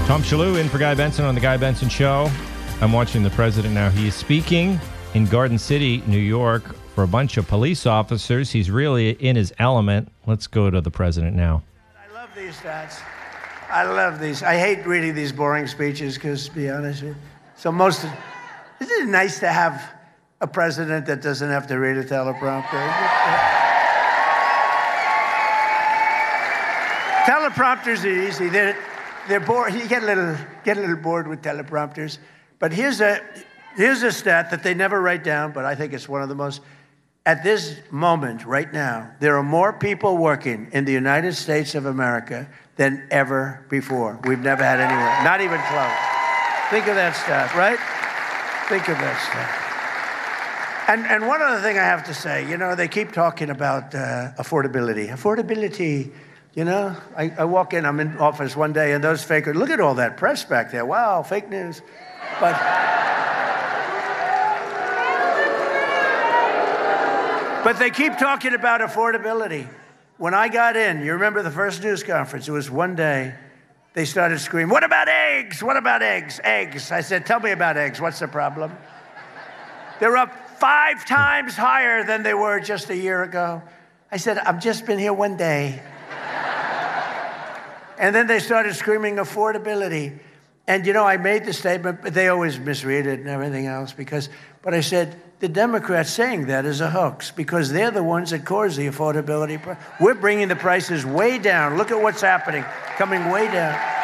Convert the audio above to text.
Tom Shalhoub in for Guy Benson on The Guy Benson Show. I'm watching the president now. He is speaking in Garden City, New York, for a bunch of police officers. He's really in his element. Let's go to the president now. I love these stats. I love these. I hate reading these boring speeches because, to be honest with you, isn't it nice to have a president that doesn't have to read a teleprompter? Teleprompters are easy. They're bored. You get a little bored with teleprompters. But here's a stat that they never write down, but I think it's one of the most. At this moment, right now, there are more people working in the United States of America than ever before. We've never had anywhere, not even close. Think of that stat, right? Think of that stat. And one other thing I have to say, they keep talking about affordability. Affordability. I walk in, I'm in office one day, and those fakers, look at all that press back there. Wow, fake news. But they keep talking about affordability. When I got in, you remember the first news conference, it was one day, they started screaming, what about eggs? What about eggs? Eggs. I said, tell me about eggs. What's the problem? They're up 5 times higher than they were just a year ago. I said, I've just been here one day. And then they started screaming affordability. And, I made the statement, but they always misread it and everything else. But I said, the Democrats saying that is a hoax because they're the ones that cause the affordability. We're bringing the prices way down. Look at what's happening, coming way down.